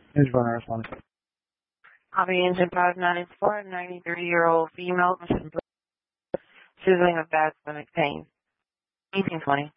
Who's running responding? Copy engine 594, 93-year-old female, Mrs. Blue, sizzling with bad stomach pain. 1820.